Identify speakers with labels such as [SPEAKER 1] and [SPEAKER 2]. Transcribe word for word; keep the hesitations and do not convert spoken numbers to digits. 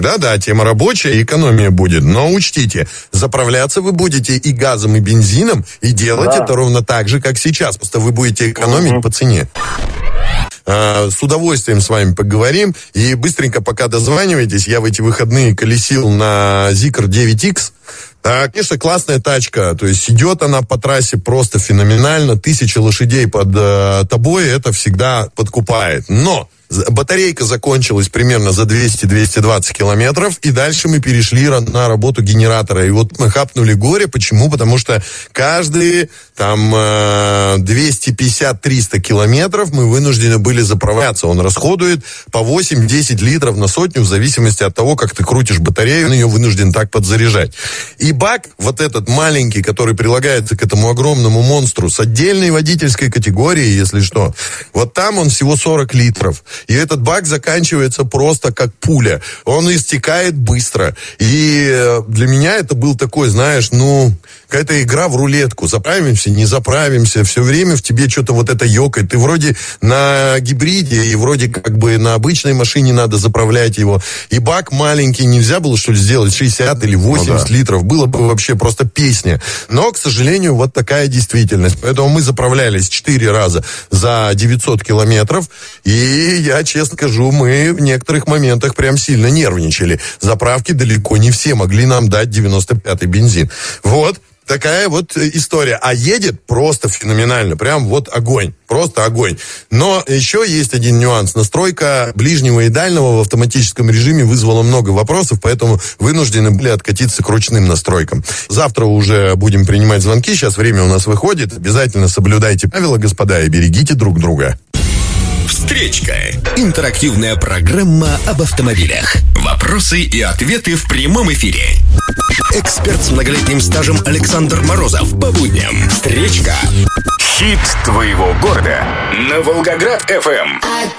[SPEAKER 1] Да-да, тема рабочая, и экономия будет. Но учтите, заправляться вы будете и газом, и бензином, и делать да. это ровно так же, как сейчас. Просто вы будете экономить угу. по цене. А, с удовольствием с вами поговорим. И быстренько, пока дозваниваетесь, я в эти выходные колесил на Zikr девять икс. А, конечно, классная тачка, то есть идет она по трассе просто феноменально, тысяча лошадей под э, тобой, это всегда подкупает. Но батарейка закончилась примерно за двести - двести двадцать километров, и дальше мы перешли на работу генератора. И вот мы хапнули горе. Почему? Потому что каждые там двести пятьдесят - триста километров мы вынуждены были заправляться. Он расходует по восемь - десять литров на сотню, в зависимости от того, как ты крутишь батарею, он ее вынужден так подзаряжать. И бак, вот этот маленький, который прилагается к этому огромному монстру, с отдельной водительской категорией, если что, вот там он всего сорок литров. И этот бак заканчивается просто как пуля. Он истекает быстро. И для меня это был такой, знаешь, ну, какая-то игра в рулетку. Заправимся, не заправимся. Все время в тебе что-то вот это ёкает. Ты вроде на гибриде, и вроде как бы на обычной машине надо заправлять его. И бак маленький. Нельзя было, что ли, сделать шестьдесят или восемьдесят ну, да. литров. Было бы вообще просто песня. Но, к сожалению, вот такая действительность. Поэтому мы заправлялись четыре раза за девятьсот километров. И я, честно скажу, мы в некоторых моментах прям сильно нервничали. Заправки далеко не все могли нам дать девяносто пятый бензин. Вот. Такая вот история. А едет просто феноменально. Прям вот огонь. Просто огонь. Но еще есть один нюанс. Настройка ближнего и дальнего в автоматическом режиме вызвала много вопросов, поэтому вынуждены были откатиться к ручным настройкам. Завтра уже будем принимать звонки. Сейчас время у нас выходит. Обязательно соблюдайте правила, господа, и берегите друг друга.
[SPEAKER 2] Встречка. Интерактивная программа об автомобилях. Вопросы и ответы в прямом эфире. Эксперт с многолетним стажем Александр Морозов. По будням. Встречка. Хит твоего города на Волгоград эф эм.